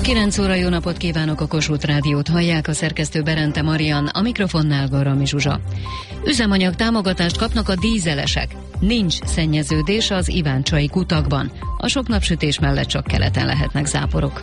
9 óra, jó napot kívánok, a Kossuth Rádiót hallják, a szerkesztő Berente Marian, a mikrofonnál Garami Zsuzsa. Üzemanyag támogatást kapnak a dízelesek. Nincs szennyeződés az iváncsai kutakban. A sok napsütés mellett csak keleten lehetnek záporok.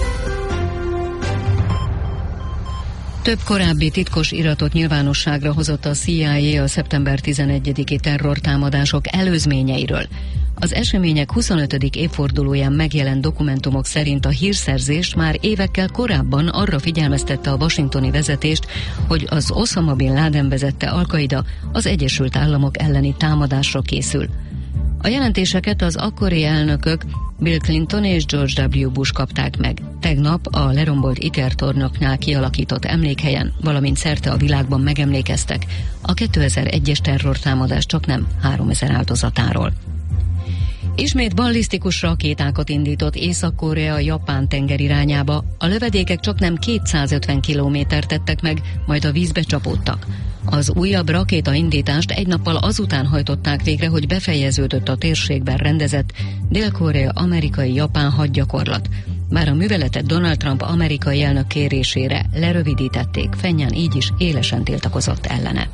Több korábbi titkos iratot nyilvánosságra hozott a CIA a szeptember 11-i terrortámadások előzményeiről. Az események 25. évfordulóján megjelent dokumentumok szerint a hírszerzés már évekkel korábban arra figyelmeztette a washingtoni vezetést, hogy az Osama Bin Laden vezette Al-Qaida az Egyesült Államok elleni támadásra készül. A jelentéseket az akkori elnökök Bill Clinton és George W. Bush kapták meg. Tegnap a lerombolt ikertornyoknál kialakított emlékhelyen, valamint szerte a világban megemlékeztek a 2001-es terrortámadás csaknem 3000 áldozatáról. Ismét ballisztikus rakétákat indított Észak-Korea a Japán tenger irányába. A lövedékek csaknem 250 kilométert tettek meg, majd a vízbe csapódtak. Az újabb rakétaindítást egy nappal azután hajtották végre, hogy befejeződött a térségben rendezett Dél-Korea amerikai-japán hadgyakorlat. Bár a műveletet Donald Trump amerikai elnök kérésére lerövidítették, Phenján így is élesen tiltakozott ellene.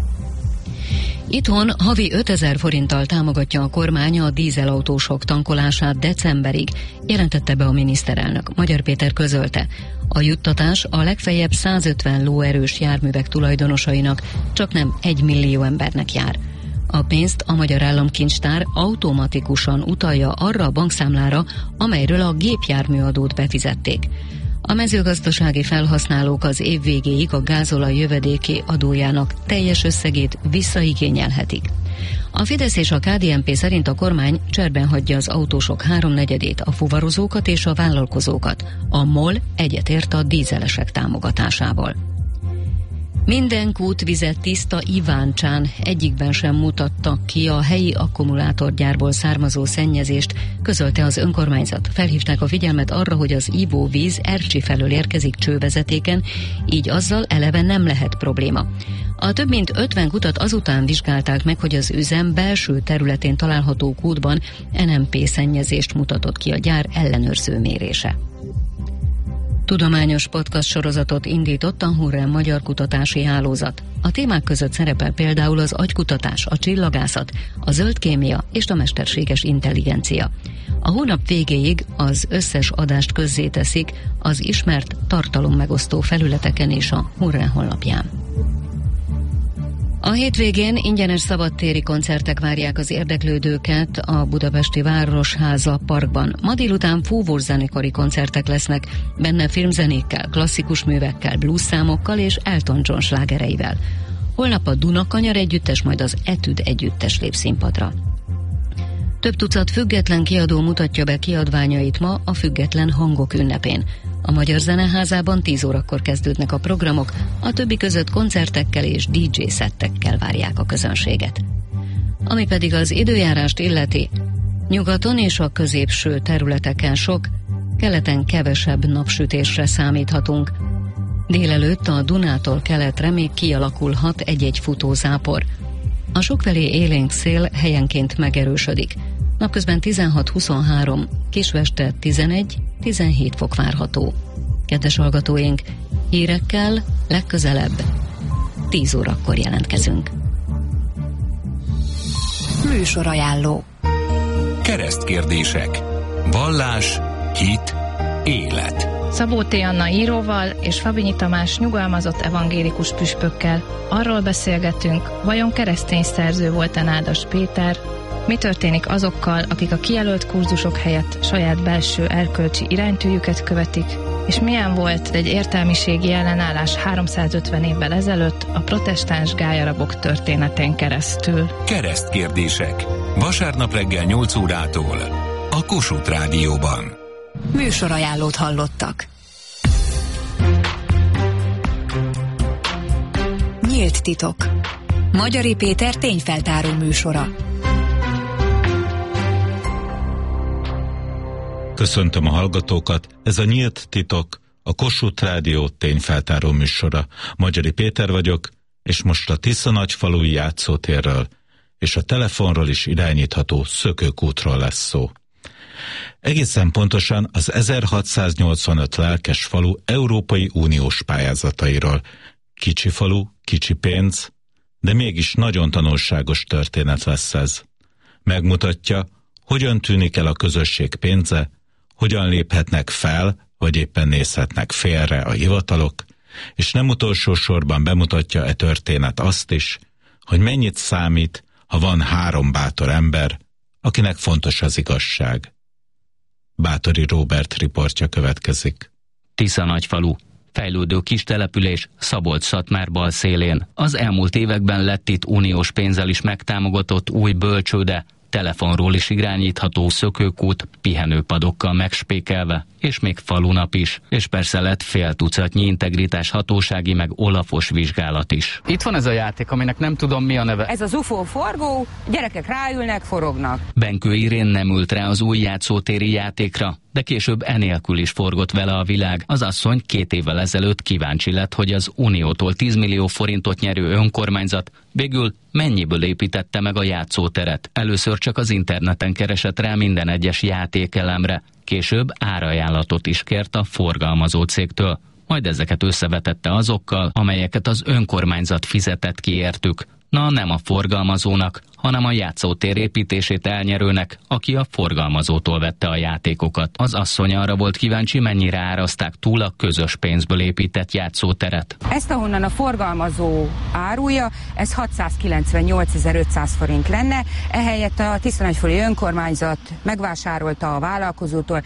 Itthon havi 5000 forinttal támogatja a kormány a dízelautósok tankolását decemberig, jelentette be a miniszterelnök. Magyar Péter közölte, a juttatás a legfeljebb 150 lóerős járművek tulajdonosainak csaknem 1 millió embernek jár. A pénzt a Magyar Államkincstár automatikusan utalja arra a bankszámlára, amelyről a gépjárműadót befizették. A mezőgazdasági felhasználók az év végéig a gázolaj jövedéki adójának teljes összegét visszaigényelhetik. A Fidesz és a KDNP szerint a kormány cserben hagyja az autósok 3/4-ét, a fuvarozókat és a vállalkozókat. A MOL egyetért a dízelesek támogatásával. Minden kútvizet tiszta Iváncsán, egyikben sem mutattak ki a helyi akkumulátorgyárból származó szennyezést, közölte az önkormányzat. Felhívták a figyelmet arra, hogy az ivóvíz Ercsi felől érkezik csővezetéken, így azzal eleve nem lehet probléma. A több mint 50 kutat azután vizsgálták meg, hogy az üzem belső területén található kútban NMP szennyezést mutatott ki a gyár ellenőrző mérése. Tudományos podcast sorozatot indított a Hurrem Magyar Kutatási Hálózat. A témák között szerepel például az agykutatás, a csillagászat, a zöld kémia és a mesterséges intelligencia. A hónap végéig az összes adást közzéteszik az ismert tartalommegosztó felületeken és a Hurrem honlapján. A hétvégén ingyenes szabadtéri koncertek várják az érdeklődőket a budapesti Városháza Parkban. Ma délután fúvózenekari koncertek lesznek, benne filmzenékkel, klasszikus művekkel, blues-számokkal és Elton John slágereivel. Holnap a Dunakanyar együttes, majd az Etüd együttes lép színpadra. Több tucat független kiadó mutatja be kiadványait ma a Független Hangok ünnepén. A Magyar Zeneházában 10 órakor kezdődnek a programok, a többi között koncertekkel és DJ-szettekkel várják a közönséget. Ami pedig az időjárást illeti, nyugaton és a középső területeken sok, keleten kevesebb napsütésre számíthatunk. Délelőtt a Dunától keletre még kialakulhat egy-egy futózápor. A sokfelé élénk szél helyenként megerősödik. Napközben 16-23, Kisveste 11-17 fok várható. Kedves hallgatóink, hírekkel legközelebb 10 órakor jelentkezünk. Műsorajánló. Keresztkérdések. Vallás, hit, élet. Szabó T. Anna íróval és Fabinyi Tamás nyugalmazott evangélikus püspökkel arról beszélgetünk, vajon keresztény szerző volt-e Nádas Péter, mi történik azokkal, akik a kijelölt kurzusok helyett saját belső erkölcsi iránytűjüket követik, és milyen volt egy értelmiségi ellenállás 350 évvel ezelőtt a protestáns gályarabok történetén keresztül. Keresztkérdések. Vasárnap reggel 8 órától a Kossuth Rádióban. Műsorajánlót hallottak. Nyílt titok. Magyari Péter tényfeltáró műsora. Köszöntöm a hallgatókat, ez a Nyílt titok, a Kossuth Rádió tényfeltáró műsora. Magyari Péter vagyok, és most a Tisza-Nagyfalui játszótérről és a telefonról is irányítható Szökőkútról lesz szó. Egészen pontosan az 1685 lelkes falu Európai Uniós pályázatairól. Kicsi falu, kicsi pénz, de mégis nagyon tanulságos történet lesz ez. Megmutatja, hogyan tűnik el a közösség pénze, hogyan léphetnek fel, vagy éppen nézhetnek félre a hivatalok, és nem utolsó sorban bemutatja e történet azt is, hogy mennyit számít, ha van 3 bátor ember, akinek fontos az igazság. Bátori Róbert riportja következik. Tiszanagyfalu, fejlődő kis település Szabolcs-Szatmár bal szélén. Az elmúlt években lett itt uniós pénzzel is megtámogatott új bölcsőde, telefonról is irányítható szökőkút, pihenőpadokkal megspékelve, és még falunap is, és persze lett fél tucatnyi integritás hatósági meg olafos vizsgálat is. Itt van ez a játék, aminek nem tudom mi a neve. Ez az UFO forgó, gyerekek ráülnek, forognak. Benkő Irén nem ült rá az új játszótéri játékra, de később enélkül is forgott vele a világ. Az asszony 2 évvel ezelőtt kíváncsi lett, hogy az Uniótól 10 millió forintot nyerő önkormányzat végül mennyiből építette meg a játszóteret. Először csak az interneten keresett rá minden egyes játékelemre, később árajánlatot is kért a forgalmazó cégtől, majd ezeket összevetette azokkal, amelyeket az önkormányzat fizetett ki értük. Na, nem a forgalmazónak, hanem a játszótér építését elnyerőnek, aki a forgalmazótól vette a játékokat. Az asszony arra volt kíváncsi, mennyire árazták túl a közös pénzből épített játszóteret. Ezt, ahonnan a forgalmazó árulja, ez 698.500 forint lenne, ehelyett a Tiszanagyfalu önkormányzat megvásárolta a vállalkozótól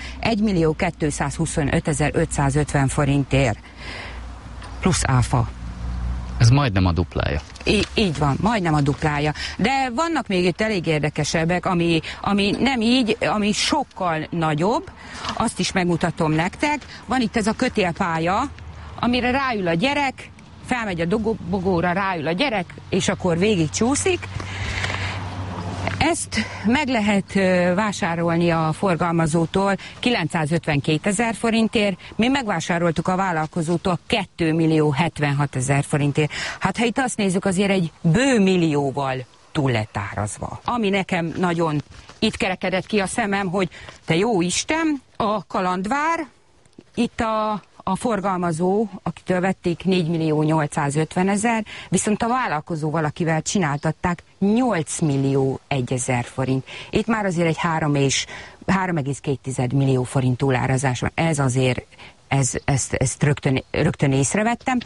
1.225.550 forintért, plusz áfa. Ez majdnem a duplája. Így van, majdnem a duplája. De vannak még itt elég érdekesebbek, ami nem így, ami sokkal nagyobb, azt is megmutatom nektek. Van itt ez a kötélpálya, amire ráül a gyerek, felmegy a dobogóra, ráül a gyerek, és akkor végig csúszik. Ezt meg lehet vásárolni a forgalmazótól 952.000 forintért, mi megvásároltuk a vállalkozótól 2.076.000 forintért. Hát ha itt azt nézzük, azért egy bő millióval túl lett árazva. Ami nekem nagyon itt kerekedett ki a szemem, hogy te jó Isten, a kalandvár, itt a forgalmazó, akitől vették 4.850.000, viszont a vállalkozó valakivel csináltatták 8.001.000 forint. Itt már azért egy 3,2 millió forint túlárazás van. Ez azért, ezt rögtön észrevettem.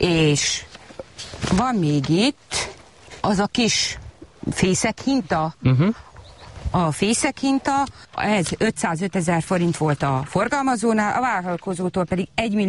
És van még itt az a kis fészekhinta, A fészekhinta, ez 505.000 forint volt a forgalmazónál, a vállalkozótól pedig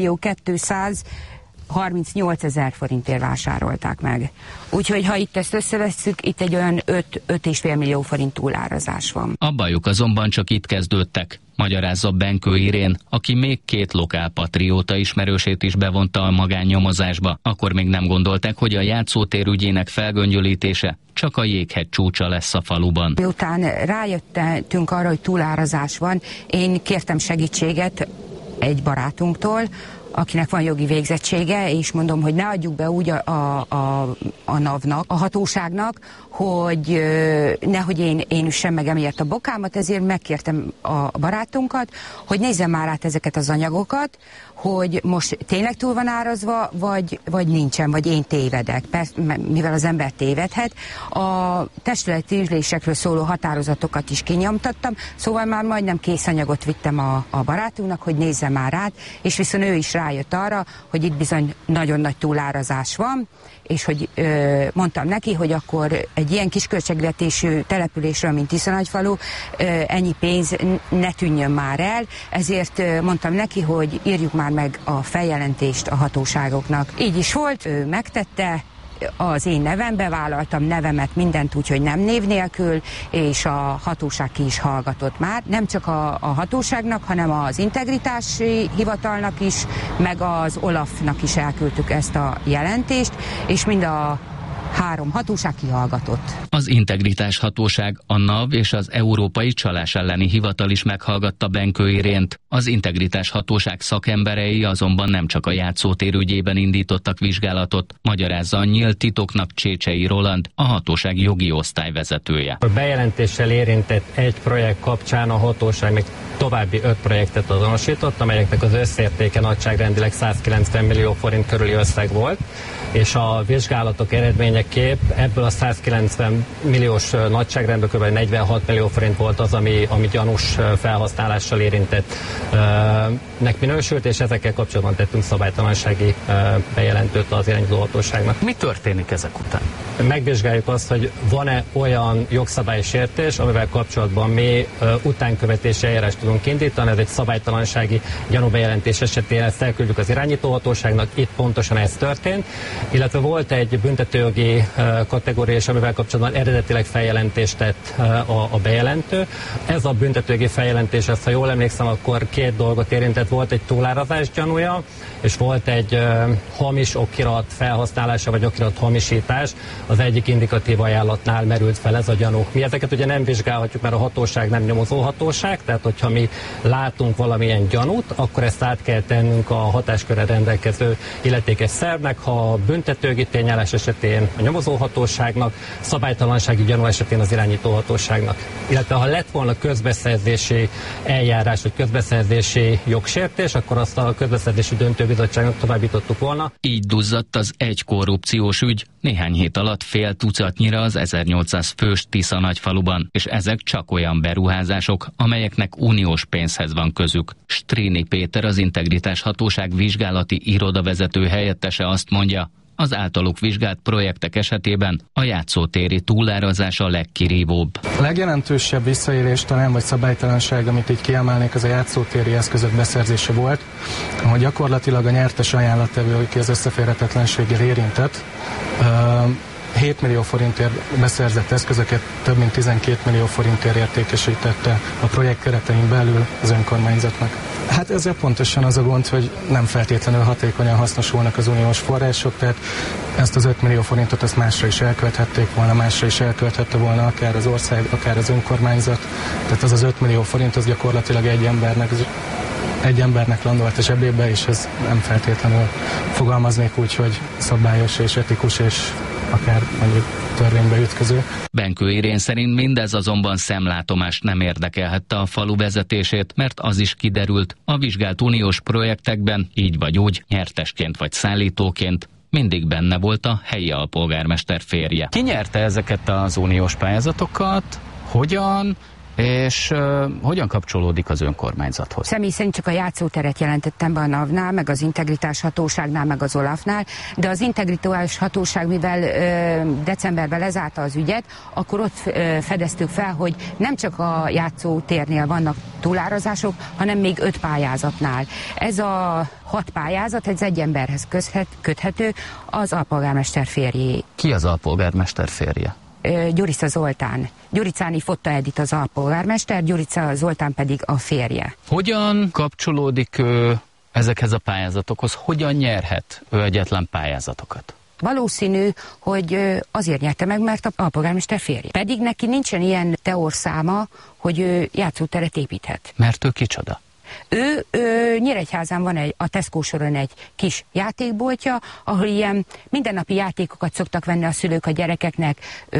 1.238.000 forintért vásárolták meg. Úgyhogy ha itt ezt összevesszük, itt egy olyan 5,5 millió forint túlárazás van. A bajok azonban csak itt kezdődtek, magyarázza Benkő Irén, aki még 2 lokálpatrióta ismerősét is bevonta a magánnyomozásba. Akkor még nem gondolták, hogy a játszótér ügyének felgöngyölítése csak a jéghegy csúcsa lesz a faluban. Miután rájöttünk arra, hogy túlárazás van, én kértem segítséget egy barátunktól, akinek van jogi végzettsége, és mondom, hogy ne adjuk be úgy a NAV-nak, a hatóságnak, hogy nehogy én üssem meg emiatt a bokámat, ezért megkértem a barátunkat, hogy nézzem már át ezeket az anyagokat, hogy most tényleg túl van árazva, vagy nincsen, vagy én tévedek. Persze, mivel az ember tévedhet. A testületi ülésekről szóló határozatokat is kinyomtattam, szóval már majdnem kész anyagot vittem a barátunknak, hogy nézze már át, és viszont ő is rájött arra, hogy itt bizony nagyon nagy túlárazás van, és hogy mondtam neki, hogy akkor egy ilyen kis költségvetésű településről, mint Tiszanagyfalu, ennyi pénz ne tűnjön már el, ezért mondtam neki, hogy írjuk már meg a feljelentést a hatóságoknak. Így is volt, ő megtette, az én nevembe vállaltam nevemet, mindent úgy, hogy nem név nélkül, és a hatóság ki is hallgatott már. Nem csak a hatóságnak, hanem az integritási hivatalnak is, meg az Olafnak is elküldtük ezt a jelentést, és mind a 3 hatóság kihallgatott. Az Integritás Hatóság, a NAV és az Európai Csalás elleni Hivatal is meghallgatta Benkő Irént. Az Integritás Hatóság szakemberei azonban nem csak a játszótér ügyében indítottak vizsgálatot, magyarázza a Nyílt titoknak Csécsei Roland, a hatóság jogi osztályvezetője. A bejelentéssel érintett egy projekt kapcsán a hatóság még további 5 projektet azonosított, amelyeknek az összértéke nagyságrendileg 190 millió forint körüli összeg volt, és a vizsgálatok eredményeképp ebből a 190 milliós nagyságrendből kb. 46 millió forint volt az, ami gyanús felhasználással érintettnek minősült, és ezekkel kapcsolatban tettünk szabálytalansági bejelentőt az irányító hatóságnak. Mi történik ezek után? Megvizsgáljuk azt, hogy van-e olyan jogszabálysértés, amivel kapcsolatban mi utánkövetési eljárást tudunk indítani. Ez egy szabálytalansági gyanúbejelentés esetén ezt elküldjük az irányítóhatóságnak, itt pontosan ez történt, illetve volt egy büntetőjogi kategória, és amivel kapcsolatban eredetileg feljelentést tett a bejelentő. Ez a büntetőjogi feljelentés, ezt, ha jól emlékszem, akkor 2 dolgot érintett. Volt egy túlárazás gyanúja, és volt egy hamis okirat felhasználása, vagy okirat hamisítás. Az egyik indikatív ajánlatnál merült fel ez a gyanú. Mi ezeket ugye nem vizsgálhatjuk, mert a hatóság nem nyomozó hatóság, tehát hogyha mi látunk valamilyen gyanút, akkor ezt át kell tennünk a hatáskörre rendelkező illetékes szervnek, ha büntetőjogi tényállás esetén a nyomozóhatóságnak, szabálytalansági gyanú esetén az irányítóhatóságnak. Illetve ha lett volna közbeszerzési eljárás, vagy közbeszerzési jogsértés, akkor azt a közbeszerzési döntőbizottságnak továbbítottuk volna. Így duzzadt az egy korrupciós ügy néhány hét alatt fél tucatnyira az 1800 fős Tisza-Nagyfaluban, és ezek csak olyan beruházások, amelyeknek uniós pénzhez van közük. Strini Péter, az Integritás Hatóság vizsgálati irodavezető helyettese azt mondja, az általuk vizsgált projektek esetében a játszótéri túlárazás a legkirívóbb. A legjelentősebb visszaélés talán vagy szabálytalanság, amit így kiemelnék, az a játszótéri eszközök beszerzése volt, ahol gyakorlatilag a nyertes ajánlattevő, aki az összeférhetetlenséggel érintett, 7 millió forintért beszerzett eszközöket több mint 12 millió forintért értékesítette a projekt keretein belül az önkormányzatnak. Hát ezzel pontosan az a gond, hogy nem feltétlenül hatékonyan hasznosulnak az uniós források, tehát ezt az 5 millió forintot ezt másra is elkölthették volna, másra is elkölthette volna akár az ország, akár az önkormányzat. Tehát az 5 millió forint az gyakorlatilag egy embernek landolt a zsebébe, és ez nem feltétlenül fogalmaznék úgy, hogy szabályos és etikus és akár mondjuk törvénybe ütköző. Benkő Irén szerint mindez azonban szemlátomást nem érdekelhette a falu vezetését, mert az is kiderült, a vizsgált uniós projektekben így vagy úgy, nyertesként vagy szállítóként mindig benne volt a helyi alpolgármester férje. Ki nyerte ezeket az uniós pályázatokat? Hogyan? És hogyan kapcsolódik az önkormányzathoz? Személy szerint csak a játszóteret jelentettem be a NAV-nál, meg az Integritás Hatóságnál, meg az OLAF-nál, de az Integritás Hatóság, mivel decemberben lezárta az ügyet, akkor ott fedeztük fel, hogy nem csak a játszótérnél vannak túlárazások, hanem még 5 pályázatnál. Ez a 6 pályázat, ez egy emberhez köthető, az alpolgármester férjé. Ki az alpolgármester férje? Gyurica Zoltán. Gyuricáni Fotta Edit az alpolgármester, Gyurica Zoltán pedig a férje. Hogyan kapcsolódik ő ezekhez a pályázatokhoz? Hogyan nyerhet ő egyetlen pályázatokat? Valószínű, hogy azért nyerte meg, mert a alpolgármester férje. Pedig neki nincsen ilyen teorszáma, hogy ő játszóteret építhet. Mert ő kicsoda? Ő Nyíregyházán van a Tesco soron egy kis játékboltja, ahol ilyen mindennapi játékokat szoktak venni a szülők a gyerekeknek,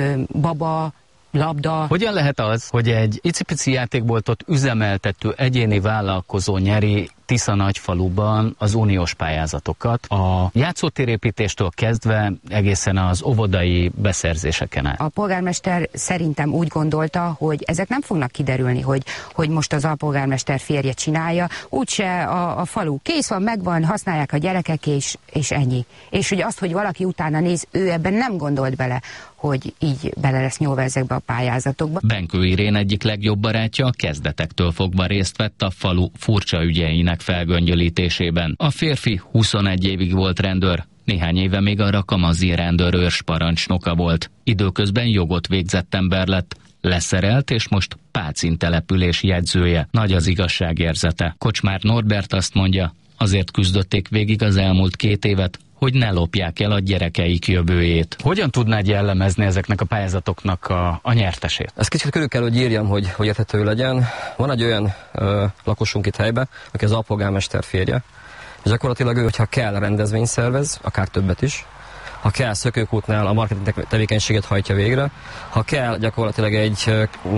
baba, labda. Hogyan lehet az, hogy egy icipici játékboltot üzemeltető egyéni vállalkozó nyeri Tisza-Nagyfaluban az uniós pályázatokat, a játszótérépítéstől kezdve egészen az óvodai beszerzéseken át? A polgármester szerintem úgy gondolta, hogy ezek nem fognak kiderülni, hogy most az alpolgármester férje csinálja, úgyse a falu kész van, megvan, használják a gyerekek, és ennyi. És hogy azt, hogy valaki utána néz, ő ebben nem gondolt bele, hogy így bele lesz nyúlva ezekbe a pályázatokba. Benkő Irén egyik legjobb barátja a kezdetektől fogva részt vett a falu furcsa ügyeinek felgöngyölítésében. A férfi 21 évig volt rendőr, néhány éve még a Rakamazi rendőrőrs parancsnoka volt. Időközben jogot végzett ember lett, leszerelt, és most Pácin település jegyzője. Nagy az igazságérzete. Kocsmár Norbert azt mondja, azért küzdötték végig az elmúlt 2 évet, hogy ne lopják el a gyerekeik jövőjét. Hogyan tudnád jellemezni ezeknek a pályázatoknak a nyertesét? Ezt kicsit körül kell, hogy írjam, hogy érthető legyen. Van egy olyan lakosunk itt helyben, aki az alpolgármester férje, és gyakorlatilag ő, hogyha kell, rendezvényt szervez, akár többet is, ha kell, Szökőkútnál a marketing tevékenységet hajtja végre, ha kell, gyakorlatilag egy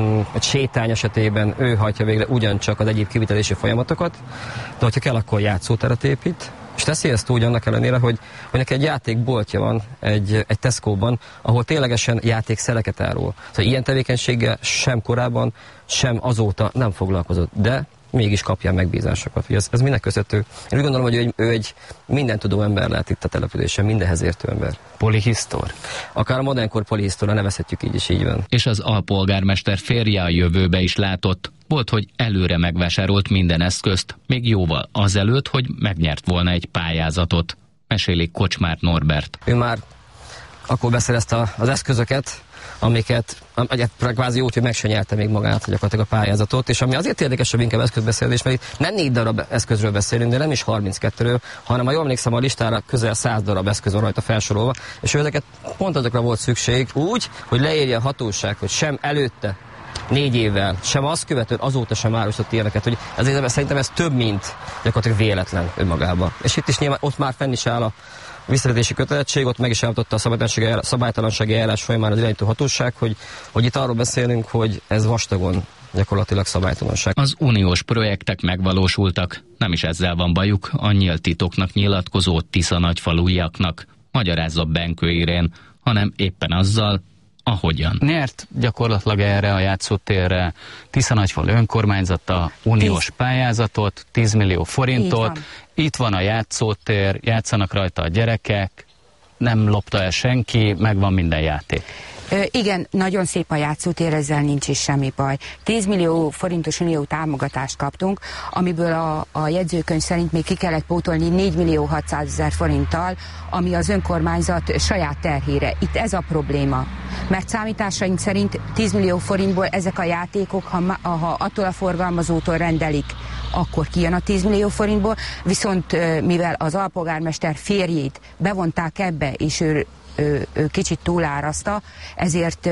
sétány esetében ő hajtja végre ugyancsak az egyéb kivitelési folyamatokat, de hogyha kell, akkor játszóteret épít, és teszi ezt úgy annak ellenére, hogy neki egy játékboltja van egy Tesco-ban, ahol ténylegesen játékszeleket árul. Szóval ilyen tevékenységgel sem korábban, sem azóta nem foglalkozott, de mégis kapja megbízásokat. Ez minek köszönhető? Én úgy gondolom, hogy ő egy mindentudó ember lehet itt a településen, mindenhez értő ember. Polihisztor? Akár a modernkor polihisztorra nevezhetjük, így is így van. És az alpolgármester férje a jövőbe is látott. Volt, hogy előre megvásárolt minden eszközt, még jóval azelőtt, hogy megnyert volna egy pályázatot. Meséli Kocsmár Norbert. Ő már akkor beszerezte az eszközöket, amiket kvázi úgy, hogy meg se nyerte még magát gyakorlatilag a pályázatot, és ami azért érdekesebb inkább eszközbeszerzés, mert itt nem 4 darab eszközről beszélünk, de nem is 32-ről, hanem ha jól emlékszem, a listára közel 100 darab eszköz van rajta felsorolva, és ezeket pont azokra volt szükség úgy, hogy leírja a hatóság, hogy sem előtte 4 évvel, sem azt követően azóta sem árustott ilyeneket, hogy ezért szerintem ez több, mint gyakorlatilag véletlen önmagában. És itt is nyilván ott már fenn is áll a visszavetési kötelezettség, ott meg is állította a szabálytalansági eljárás folyamán az irányító hatóság, hogy itt arról beszélünk, hogy ez vastagon gyakorlatilag szabálytalanság. Az uniós projektek megvalósultak, nem is ezzel van bajuk a nyílt titoknak nyilatkozó Tisza-Nagyfaluiaknak, magyarázza Benkő Irén, hanem éppen azzal, ahogyan. Nyert gyakorlatilag erre a játszótérre Tisza-Nagyfalu önkormányzata uniós pályázatot, 10 millió forintot. Itt van a játszótér, játszanak rajta a gyerekek, nem lopta el senki, megvan minden játék. Igen, nagyon szép a játszótér, ezzel nincs is semmi baj. 10 millió forintos unió támogatást kaptunk, amiből a jegyzőkönyv szerint még ki kellett pótolni 4 millió 600 000 forinttal, ami az önkormányzat saját terhére. Itt ez a probléma. Mert számításaink szerint 10 millió forintból ezek a játékok, ha attól a forgalmazótól rendelik, akkor kijön a 10 millió forintból, viszont mivel az alpolgármester férjét bevonták ebbe, és ő kicsit túlárazta, ezért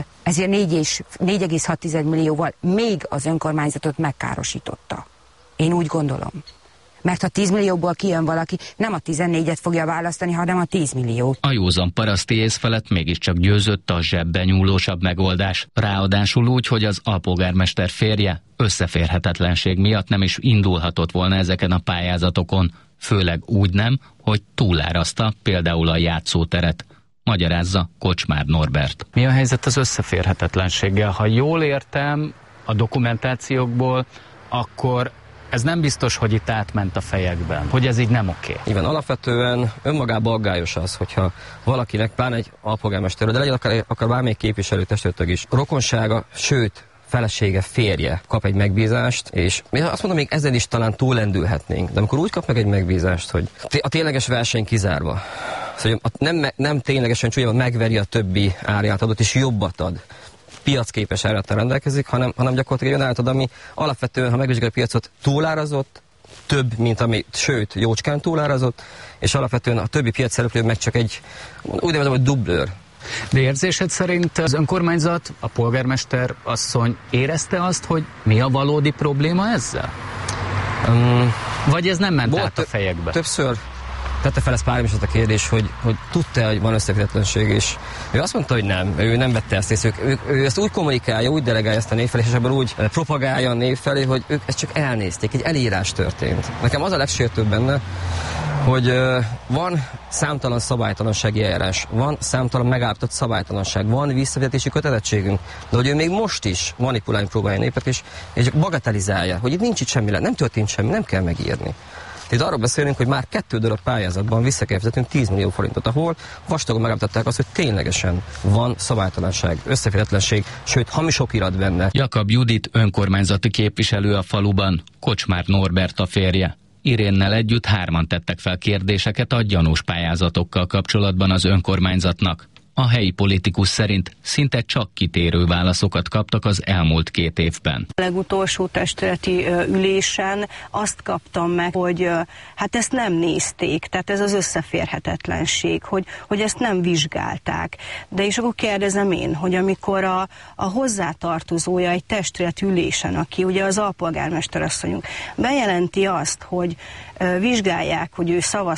4,6 millióval még az önkormányzatot megkárosította. Én úgy gondolom. Mert ha 10 millióból kijön valaki, nem a 14-et fogja választani, hanem a 10 milliót. A józan paraszti ész felett mégiscsak győzött a zsebben nyúlósabb megoldás. Ráadásul úgy, hogy az alpolgármester férje összeférhetetlenség miatt nem is indulhatott volna ezeken a pályázatokon, főleg úgy nem, hogy túlárazta például a játszóteret. Magyarázza Kocsmár Norbert. Mi a helyzet az összeférhetetlenséggel? Ha jól értem a dokumentációkból, akkor ez nem biztos, hogy itt átment a fejekben, hogy ez így nem oké. Igen, alapvetően önmagában aggályos az, hogyha valakinek, pláne egy alpolgármester, de legyen akár bármelyik képviselőtestőtag is, rokonsága, sőt, felesége, férje kap egy megbízást, és azt mondom, még ezzel is talán túllendülhetnénk, de amikor úgy kap meg egy megbízást, hogy a tényleges verseny kizárva, szóval nem ténylegesen csúnyában megveri a többi árjátadót, és jobbat ad, piacképes árattal rendelkezik, hanem gyakorlatilag egy olyan árat ad, ami alapvetően, ha megvizsgálja a piacot, túlárazott, több, mint ami, sőt, jócskán túlárazott, és alapvetően a többi piac szereplő meg csak egy, úgy nevezem, hogy dublőr. De érzésed szerint az önkormányzat, a polgármester asszony érezte azt, hogy mi a valódi probléma ezzel? Vagy ez nem ment át a fejekbe? Többször tette fel ezt pár is a kérdés, hogy tudta, hogy van összeférhetetlenség, és ő azt mondta, hogy nem, ő nem vette ezt észre. Ő ezt úgy kommunikálja, úgy delegálja ezt a név felé, és ebből úgy propagálja a név felé, hogy ők ezt csak elnézték, egy elírás történt. Nekem az a legsértőbb benne, hogy van számtalan szabálytalansági eljárás, van számtalan megállapított szabálytalanság, van visszafizetési kötelezettségünk, de hogy ő még most is manipulálni próbálja a népet, és bagatelizálja, hogy itt nincs itt semmi, nem történt semmi, nem kell megírni. Itt arról beszélünk, hogy már 2 darab pályázatban vissza kell fizetnünk 10 millió forintot, ahol vastagon megállapították azt, hogy ténylegesen van szabálytalanság, összeférhetetlenség, sőt hamis okirat benne. Jakab Judit önkormányzati képviselő a faluban, Kocsmár Norbert a férje. Irénnel együtt 3-an tettek fel kérdéseket a gyanús pályázatokkal kapcsolatban az önkormányzatnak. A helyi politikus szerint szinte csak kitérő válaszokat kaptak az elmúlt 2 évben. A legutolsó testületi ülésen azt kaptam meg, hogy hát ezt nem nézték, tehát ez az összeférhetetlenség, hogy ezt nem vizsgálták. De és akkor kérdezem én, hogy amikor a hozzátartozója egy testületi ülésen, aki ugye az alpolgármester asszonyunk, bejelenti azt, hogy vizsgálják, hogy ő szavaz